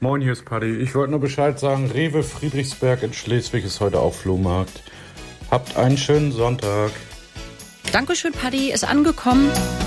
Moin, hier ist Paddy. Ich wollte nur Bescheid sagen, Rewe Friedrichsberg in Schleswig ist heute auf Flohmarkt. Habt einen schönen Sonntag. Dankeschön, Paddy, ist angekommen.